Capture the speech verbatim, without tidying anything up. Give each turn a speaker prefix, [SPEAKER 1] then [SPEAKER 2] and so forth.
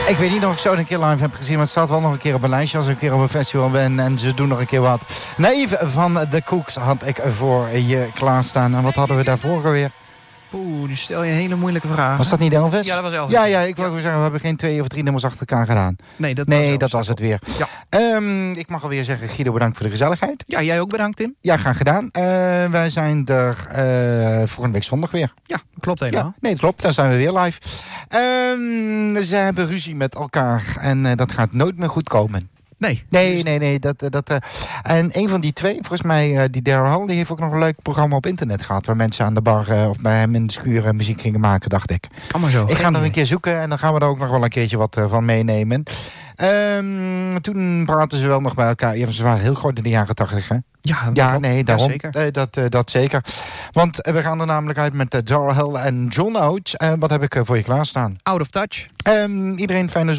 [SPEAKER 1] Ik weet niet of ik zo een keer live heb gezien, maar het staat wel nog een keer op een lijstje als ik een keer op een festival ben en ze doen nog een keer wat. Naive van de Cooks had ik voor je klaarstaan. En wat hadden we daarvoor weer?
[SPEAKER 2] Oeh, nu stel je een hele moeilijke vraag.
[SPEAKER 1] Was dat niet Elvis?
[SPEAKER 2] Ja, dat was Elvis.
[SPEAKER 1] Ja, ja, ik wil ja. zeggen, we hebben geen twee of drie nummers achter elkaar gedaan.
[SPEAKER 2] Nee, dat
[SPEAKER 1] nee,
[SPEAKER 2] was,
[SPEAKER 1] dat was het weer.
[SPEAKER 2] Ja.
[SPEAKER 1] Um, ik mag alweer zeggen, Guido, bedankt voor de gezelligheid.
[SPEAKER 2] Ja, jij ook bedankt, Tim.
[SPEAKER 1] Ja, graag gedaan. Uh, wij zijn er uh, volgende week zondag weer.
[SPEAKER 2] Ja, klopt helemaal.
[SPEAKER 1] Ja, nee, dat klopt. Dan zijn we weer live. Um, ze hebben ruzie met elkaar en uh, dat gaat nooit meer goed komen.
[SPEAKER 2] Nee.
[SPEAKER 1] Nee, nee, nee. Dat, dat, uh, en een van die twee, volgens mij, uh, die Daryl Hall, die heeft ook nog een leuk programma op internet gehad. Waar mensen aan de bar uh, of bij hem in de schuur uh, muziek gingen maken, dacht ik.
[SPEAKER 2] Kan maar zo.
[SPEAKER 1] Ik ga nog een keer zoeken en dan gaan we er ook nog wel een keertje wat uh, van meenemen. Um, toen praten ze wel nog bij elkaar. Ja, ze waren heel groot in de jaren tachtig, hè?
[SPEAKER 2] Ja,
[SPEAKER 1] ja, nee, daarom.
[SPEAKER 2] Ja,
[SPEAKER 1] uh, dat, uh, dat zeker. Want uh, we gaan er namelijk uit met uh, Daryl Hall en John Oates. Uh, wat heb ik uh, voor je klaarstaan?
[SPEAKER 2] Out of Touch.
[SPEAKER 1] Um, iedereen fijne